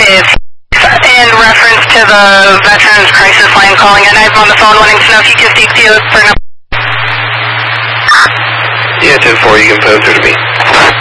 In reference to the Veterans Crisis Line calling in, I'm on the phone wanting to know if you can speak to for number. Yeah, 10-4, you can phone through to me.